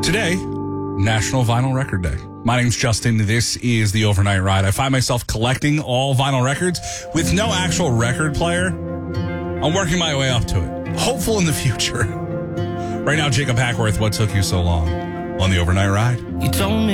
Today, National Vinyl Record Day. My name's Justin. This is the Overnight Ride. I find myself collecting all vinyl records with no actual record player. I'm working my way up to it. Hopeful in the future. Right now, Jacob Hackworth, What Took You So Long on the Overnight Ride. You told me